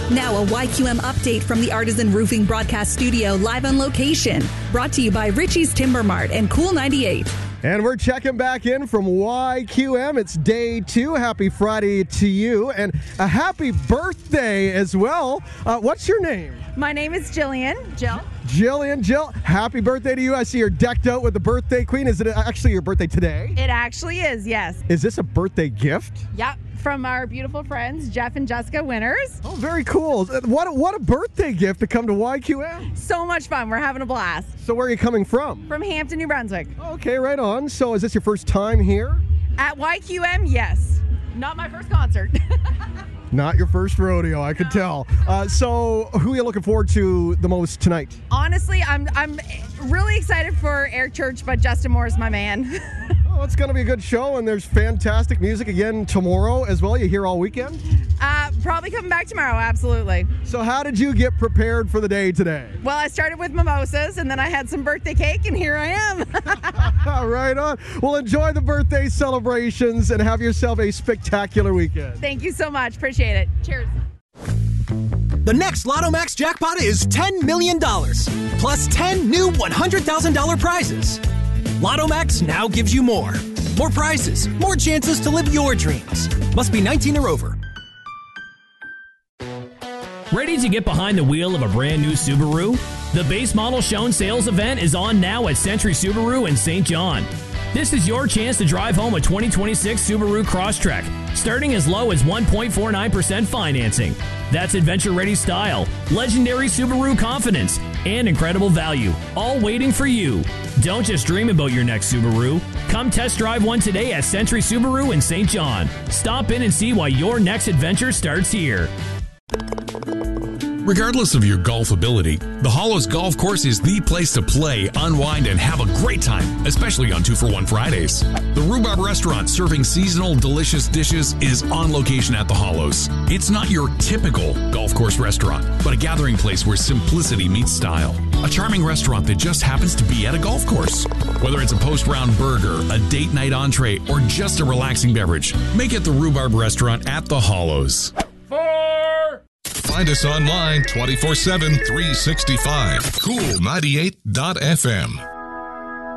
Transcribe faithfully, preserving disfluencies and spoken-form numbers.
Now a Y Q M update from the Artisan Roofing Broadcast Studio live on location. Brought to you by Richie's Timber Mart and Cool ninety-eight. And we're checking back in from Y Q M. It's day two. Happy Friday to you. And a happy birthday as well. Uh, what's your name? My name is Jillian. Jill. Jillian. Jill, happy birthday to you. I see you're decked out with the birthday queen. Is it actually your birthday today? It actually is, yes. Is this a birthday gift? Yep. From our beautiful friends, Jeff and Jessica Winters. Oh, very cool. What a, what a birthday gift to come to Y Q M. So much fun. We're having a blast. So where are you coming from? From Hampton, New Brunswick. Okay, right on. So is this your first time here? At Y Q M, yes. Not my first concert. Not your first rodeo, I could no. tell. Uh, so who are you looking forward to the most tonight? Honestly, I'm I'm really excited for Eric Church, but Justin Moore is my man. Oh, it's going to be a good show, and there's fantastic music again tomorrow as well. You here all weekend? Uh, probably coming back tomorrow, absolutely. So how did you get prepared for the day today? Well, I started with mimosas, and then I had some birthday cake, and here I am. Right on. Well, enjoy the birthday celebrations, and have yourself a spectacular weekend. Thank you so much. Appreciate it. Cheers. The next Lotto Max jackpot is ten million dollars, plus ten new one hundred thousand dollars prizes. Lotto Max now gives you more. More prizes, more chances to live your dreams. Must be nineteen or over. Ready to get behind the wheel of a brand new Subaru? The base model shown sales event is on now at Century Subaru in Saint John. This is your chance to drive home a twenty twenty-six Subaru Crosstrek, starting as low as one point four nine percent financing. That's adventure-ready style, legendary Subaru confidence, and incredible value, all waiting for you. Don't just dream about your next Subaru. Come test drive one today at Century Subaru in Saint John. Stop in and see why your next adventure starts here. Regardless of your golf ability, the Hollows Golf Course is the place to play, unwind, and have a great time, especially on two for one Fridays. The Rhubarb Restaurant, serving seasonal delicious dishes, is on location at the Hollows. It's not your typical golf course restaurant, but a gathering place where simplicity meets style. A charming restaurant that just happens to be at a golf course. Whether it's a post-round burger, a date night entree, or just a relaxing beverage, make it the Rhubarb Restaurant at the Hollows. Four! Find us online twenty-four seven, three sixty-five. cool ninety-eight dot f m.